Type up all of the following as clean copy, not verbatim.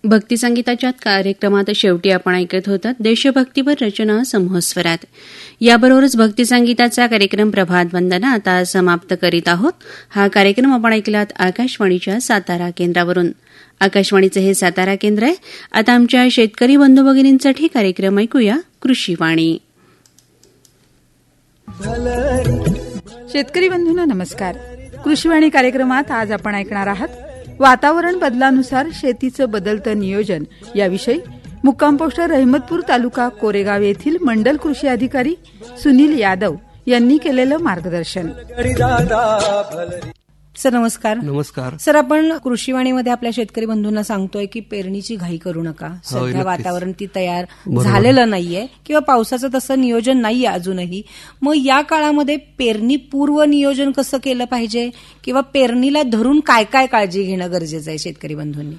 भक्तिसंगीताच्या कार्यक्रमात शेवटी आपण ऐकत होतात देशभक्तीपर रचना समूहस्वरात. याबरोबरच भक्तिसंगीताचा कार्यक्रम प्रभात वंदना आता समाप्त करीत आहोत. हा कार्यक्रम आपण ऐकलात आकाशवाणीच्या सातारा केंद्रावरून. आकाशवाणीचे हे सातारा केंद्र आहे. आता आमच्या शेतकरी बंधू भगिनींसाठी कार्यक्रम ऐकूया कृषीवाणी. शेतकरी बंधूंनो नमस्कार. कृषीवाणी कार्यक्रमात आज आपण ऐकणार आहात वातावरण बदलानुसार शेतीचं बदलतं नियोजन याविषयी मुक्काम पोस्ट रहमतपूर तालुका कोरेगाव येथील मंडल कृषी अधिकारी सुनील यादव यांनी केलेलं मार्गदर्शन. सर नमस्कार. नमस्कार सर, आपण कृषीवाणीमध्ये आपल्या शेतकरी बंधूंना सांगतोय की पेरणीची घाई करू नका. सध्या वातावरण ती तयार झालेलं नाहीये किंवा पावसाचं तसं नियोजन नाहीये अजूनही. मग या काळामध्ये पेरणी पूर्व नियोजन कसं केलं पाहिजे किंवा पेरणीला धरून काय काय काळजी घेणं गरजेचं आहे शेतकरी बंधूंनी?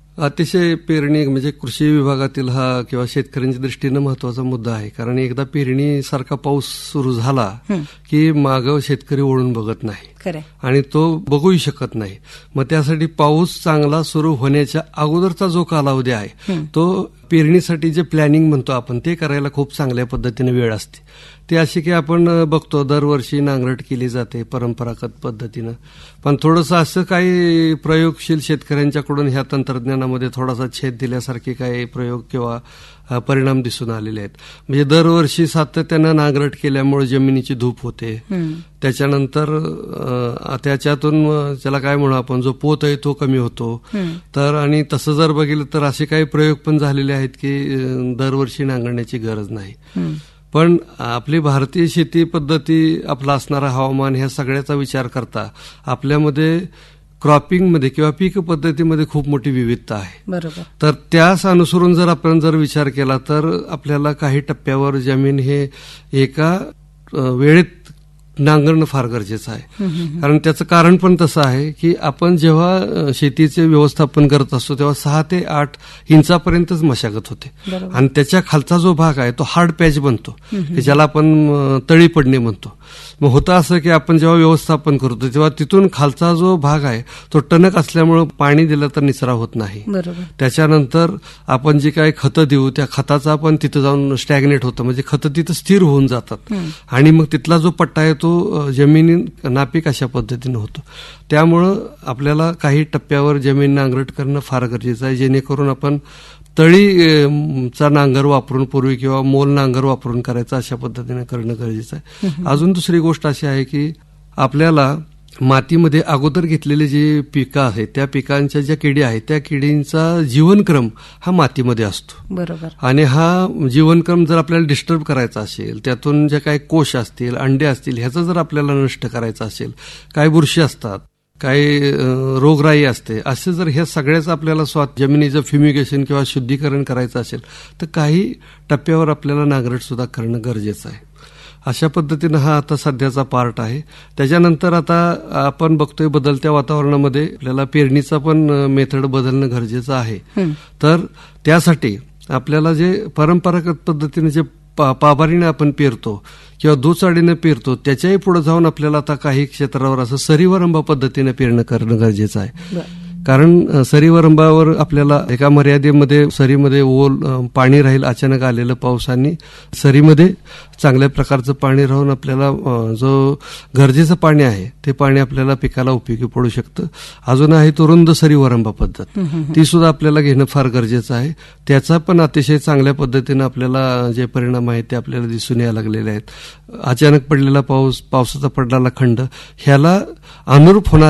अतिशय पेरणी म्हणजे कृषी विभागातील हा किंवा शेतकऱ्यांच्या दृष्टीनं महत्वाचा मुद्दा आहे. कारण एकदा पेरणीसारखा पाऊस सुरू झाला की मागं शेतकरी वळून बघत नाही आणि तो बघूही शकत नाही. मग त्यासाठी पाऊस चांगला सुरू होण्याच्या अगोदरचा जो कालावधी आहे तो पेरणीसाठी जे प्लॅनिंग म्हणतो आपण ते करायला खूप चांगल्या पद्धतीने वेळ असते. ते अशी की आपण बघतो दरवर्षी नांगरट केली जाते परंपरागत पद्धतीनं, पण थोडंसं असं काही प्रयोगशील शेतकऱ्यांच्याकडून ह्या तंत्रज्ञानामध्ये थोडासा छेद दिल्यासारखे काही प्रयोग किंवा परिणाम दिसून आलेले आहेत. म्हणजे दरवर्षी सातत्यानं नांगरट केल्यामुळे जमिनीची धूप होते. त्याच्यानंतर त्याच्यातून त्याला काय म्हणू आपण जो पोत आहे तो कमी होतो. तर आणि तसं जर बघितलं तर असे काही प्रयोग पण झालेले आहेत की दरवर्षी नांगरण्याची गरज नाही. पण आपली भारतीय शेती पद्धती, आपला असणारा हवामान ह्या सगळ्याचा विचार करता आपल्यामध्ये क्रॉपिंगमध्ये किंवा पीक पद्धतीमध्ये खूप मोठी विविधता आहे. बरोबर. तर त्यास अनुसरून जर आपण विचार केला तर आपल्याला काही टप्प्यावर जमीन हे एका वेळेत नांगरणं फार गरजेचं आहे. कारण त्याचं कारण पण तसं आहे की आपण जेव्हा शेतीचे व्यवस्थापन करत असतो तेव्हा 6 ते 8 इंचापर्यंतच मशागत होते आणि त्याच्या खालचा जो भाग आहे तो हार्ड पॅच बनतो की ज्याला आपण तळी पडणे म्हणतो. मग होतं असं की आपण जेव्हा व्यवस्थापन करतो तेव्हा तिथून खालचा जो भाग आहे तो टणक असल्यामुळे पाणी दिलं तर निचरा होत नाही. त्याच्यानंतर आपण जे काही खतं देऊ त्या खताचा पण तिथं जाऊन स्टॅग्नेट होतं, म्हणजे खतं तिथं स्थिर होऊन जातात आणि मग तिथला जो पट्टा आहे तो जमिनी नापीक अशा पद्धतीनं होतो. त्यामुळं आपल्याला काही टप्प्यावर जमीन नांगरट करणं फार गरजेचं आहे, जेणेकरून आपण तळीचा नांगर वापरून पूर्वी किंवा मोल नांगर वापरून करायचा अशा पद्धतीने करणं गरजेचं आहे. अजून दुसरी गोष्ट अशी आहे की आपल्याला मातीमध्ये अगोदर घेतलेले जे पिकं आहेत त्या पिकांच्या ज्या किडी आहेत त्या किडींचा जीवनक्रम हा मातीमध्ये असतो. बरोबर. आणि हा जीवनक्रम जर आपल्याला डिस्टर्ब करायचा असेल, त्यातून जे काही कोश असतील, अंडे असतील, ह्याचं जर आपल्याला नष्ट करायचं असेल, काही बुरशी असतात, काही रोगराई असते, असे जर ह्या सगळ्याच आपल्याला जमिनीचं फ्युमिगेशन किंवा शुद्धीकरण करायचं असेल तर काही टप्प्यावर आपल्याला नांगरट सुद्धा करणं गरजेचं आहे. अशा पद्धतीनं हा आता सध्याचा पार्ट आहे. त्याच्यानंतर आता आपण बघतोय बदलत्या वातावरणामध्ये आपल्याला पेरणीचा पण मेथड बदलणं गरजेचं आहे. तर त्यासाठी आपल्याला जे परंपरागत पद्धतीने जे पाबारीने आपण पेरतो किंवा दुचाडीनं पेरतो त्याच्याही पुढे जाऊन आपल्याला आता काही क्षेत्रावर असं सरीवरंबा पद्धतीने पेरणं करणं गरजेचं आहे. कारण सरीवरंबावर आपल्याला एका मर्यादेमध्ये सरीमध्ये ओल पाणी राहील, अचानक आलेलं पावसाने सरीमध्ये चांगल्या प्रकारचं पाणी राहून आपल्याला जो गरजेचं पाणी आहे ते पाणी आपल्याला पिकाला उपयोगी पडू शकतं. अजून आहे तो रुंद सरीवरंबा पद्धत, ती सुद्धा आपल्याला घेणं फार गरजेचं आहे. त्याचा पण अतिशय चांगल्या पद्धतीनं आपल्याला जे परिणाम आहेत ते आपल्याला दिसून यायला लागलेले आहेत. अचानक पडलेला पाऊस, पावसाचा पडलेला खंड ह्याला अनुरूप होणार